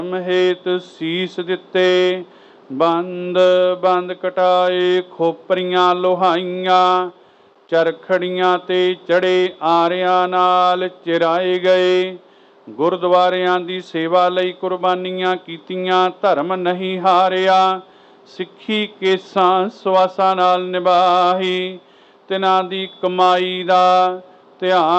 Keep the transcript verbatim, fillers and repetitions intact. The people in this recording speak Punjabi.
ਹੇਤ ਸੀਸ ਦਿੱਤੇ, ਬੰਦ ਬੰਦ ਕਟਾਏ, ਖੋਪਰੀਆਂ ਲੋਹਾਈਆਂ, ਚਰਖੜੀਆਂ ਤੇ ਚੜੇ ਆਰਿਆਂ ਨਾਲ ਚਿਰਾਏ ਗਏ। ਗੁਰਦੁਆਰਿਆਂ ਦੀ ਸੇਵਾ ਲਈ ਕੁਰਬਾਨੀਆਂ ਕੀਤੀਆਂ, ਧਰਮ ਨਹੀਂ ਹਾਰਿਆ। ਸਿੱਖੀ ਕੇਸਾਂ ਸਵਾਸਾਂ ਨਾਲ ਨਿਭਾਹੀ, ਤਿਨਾਂ ਦੀ ਕਮਾਈ ਦਾ ਧਿਆਨ